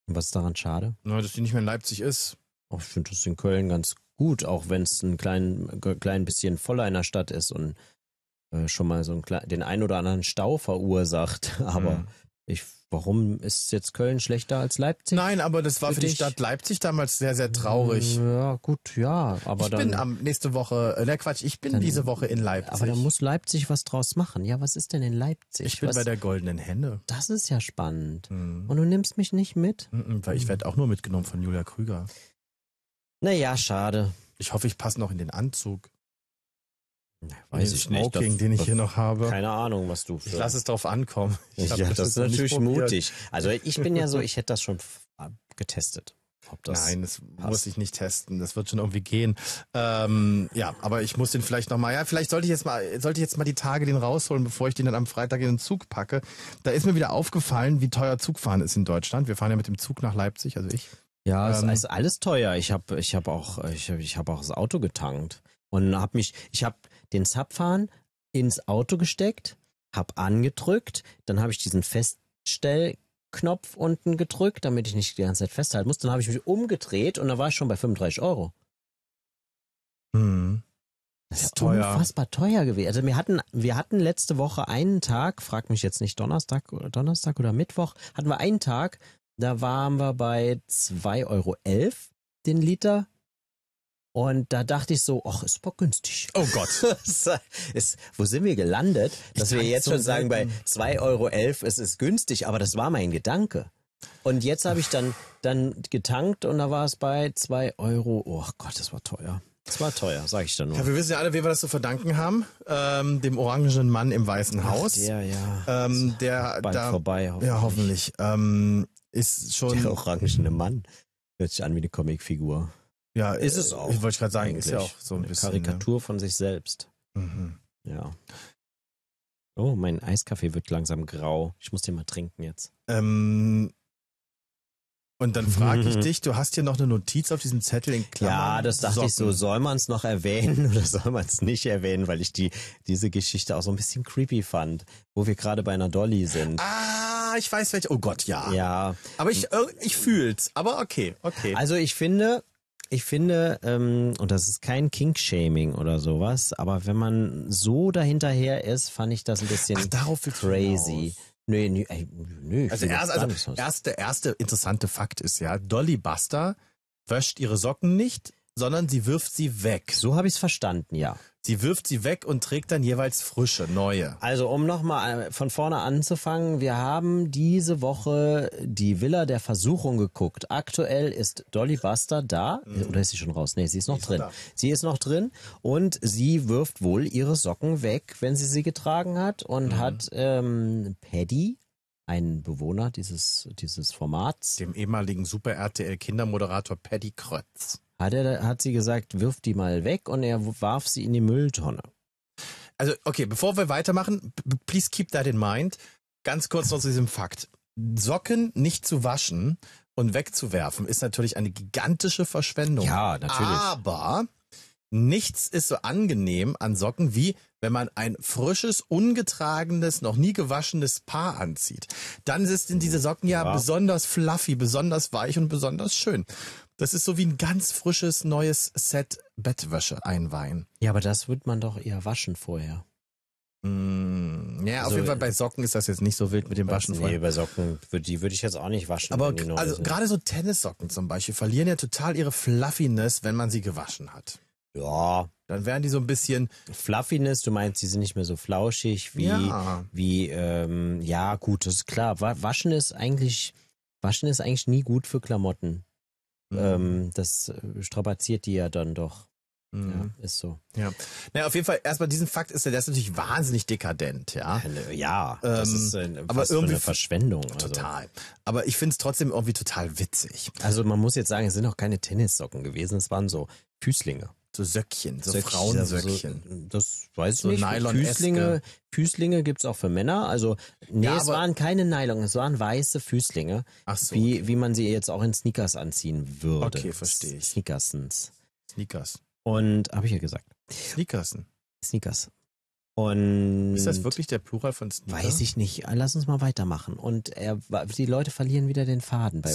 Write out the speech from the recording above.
Und was ist daran schade? Na, dass die nicht mehr in Leipzig ist. Ich finde das in Köln ganz gut, auch wenn es ein klein bisschen voller in der Stadt ist und schon mal so den ein oder anderen Stau verursacht. Aber warum ist jetzt Köln schlechter als Leipzig? Nein, aber das war für die Stadt Leipzig damals sehr, sehr traurig. Ja, gut, ja. Aber ich bin nächste Woche, ich bin diese Woche in Leipzig. Aber da muss Leipzig was draus machen. Ja, was ist denn in Leipzig? Ich bin bei der Goldenen Henne. Das ist ja spannend. Und du nimmst mich nicht mit? Weil ich werde auch nur mitgenommen von Julia Krüger. Naja, schade. Ich hoffe, ich passe noch in den Anzug. Weiß ich nicht. Den ich hier noch habe. Keine Ahnung, was du für... Ich lasse es drauf ankommen. Ja, das ist natürlich mutig. Also ich bin ja so, ich hätte das schon getestet. Nein, das muss ich nicht testen. Das wird schon irgendwie gehen. Aber ich muss den vielleicht nochmal, vielleicht sollte ich jetzt mal die Tage den rausholen, bevor ich den dann am Freitag in den Zug packe. Da ist mir wieder aufgefallen, wie teuer Zugfahren ist in Deutschland. Wir fahren ja mit dem Zug nach Leipzig, also ich. Ja, es ist alles teuer. Ich hab auch das Auto getankt und ich habe den Zapfhahn ins Auto gesteckt, habe angedrückt, dann habe ich diesen Feststellknopf unten gedrückt, damit ich nicht die ganze Zeit festhalten muss. Dann habe ich mich umgedreht und da war ich schon bei 35 €. Das ist teuer. Unfassbar teuer gewesen. Also wir hatten letzte Woche einen Tag, frag mich jetzt nicht Donnerstag oder Mittwoch, hatten wir einen Tag. Da waren wir bei 2,11 € den Liter. Und da dachte ich so, ach, ist aber günstig. Oh Gott. Wo sind wir gelandet, dass wir jetzt schon sagen, bei 2,11 € es ist günstig, aber das war mein Gedanke. Und jetzt habe ich dann getankt und da war es bei 2 €. Oh Gott, das war teuer. Das war teuer, sag ich dann nur. Ja, wir wissen ja alle, wem wir das zu verdanken haben. Dem orangenen Mann im Weißen Haus. Der bald vorbei, hoffentlich. Ja, hoffentlich. Ist schon... Der orangene Mann. Hört sich an wie eine Comicfigur. Ja, ist es auch. Ich wollte gerade sagen, ist ja auch so ein bisschen... Karikatur von sich selbst. Ja. Oh, mein Eiskaffee wird langsam grau. Ich muss den mal trinken jetzt. Und dann frage ich dich, du hast hier noch eine Notiz auf diesem Zettel in Klammern. Ja, das dachte ich so, soll man es noch erwähnen oder soll man es nicht erwähnen, weil ich diese Geschichte auch so ein bisschen creepy fand, wo wir gerade bei einer Dolly sind. Ah, ich weiß welche. Oh Gott, ja. Ja. Aber ich fühl's, aber okay. Also ich finde, und das ist kein Kink-Shaming oder sowas, aber wenn man so dahinterher ist, fand ich das ein bisschen crazy. Nee. Also der erste interessante Fakt ist ja, Dolly Buster wäscht ihre Socken nicht, sondern sie wirft sie weg. So habe ich es verstanden, ja. Sie wirft sie weg und trägt dann jeweils frische, neue. Also um nochmal von vorne anzufangen, wir haben diese Woche die Villa der Versuchung geguckt. Aktuell ist Dolly Buster da. Oder ist sie schon raus? Nee, sie ist noch drin. Sie ist noch drin und sie wirft wohl ihre Socken weg, wenn sie getragen hat und hat Paddy, einen Bewohner dieses Formats. Dem ehemaligen Super-RTL-Kindermoderator Paddy Krötz. Hat sie gesagt, wirf die mal weg und er warf sie in die Mülltonne. Also, okay, bevor wir weitermachen, please keep that in mind. Ganz kurz noch zu diesem Fakt. Socken nicht zu waschen und wegzuwerfen ist natürlich eine gigantische Verschwendung. Ja, natürlich. Aber nichts ist so angenehm an Socken, wie wenn man ein frisches, ungetragenes, noch nie gewaschenes Paar anzieht. Dann sind diese Socken ja besonders fluffy, besonders weich und besonders schön. Das ist so wie ein ganz frisches, neues Set Bettwäsche einweihen. Ja, aber das wird man doch eher waschen vorher. Ja, auf jeden Fall bei Socken ist das jetzt nicht so wild mit dem Waschen vorher. Nee, bei Socken, die würde ich jetzt auch nicht waschen. Aber also gerade so Tennissocken zum Beispiel verlieren ja total ihre Fluffiness, wenn man sie gewaschen hat. Ja. Dann werden die so ein bisschen... Fluffiness, du meinst, die sind nicht mehr so flauschig wie, ja gut, das ist klar. Waschen ist eigentlich nie gut für Klamotten. Das strapaziert die ja dann doch. Ja, ist so. Ja. Naja, auf jeden Fall, erstmal diesen Fakt der ist natürlich wahnsinnig dekadent, ja. Ja, das ist aber irgendwie eine Verschwendung. Total. Also. Aber ich finde es trotzdem irgendwie total witzig. Also man muss jetzt sagen, es sind auch keine Tennissocken gewesen, es waren so Füßlinge. So Söckchen, so Frauensöckchen. Das weiß ich nicht. Füßlinge gibt's auch für Männer. Also, nee, ja, es waren keine Nylon, es waren weiße Füßlinge. Ach so. Wie man sie jetzt auch in Sneakers anziehen würde. Okay, verstehe ich. Sneakers. Und, habe ich ja gesagt. Sneakers. Und ist das wirklich der Plural von Sneakers? Weiß ich nicht. Lass uns mal weitermachen. Und die Leute verlieren wieder den Faden bei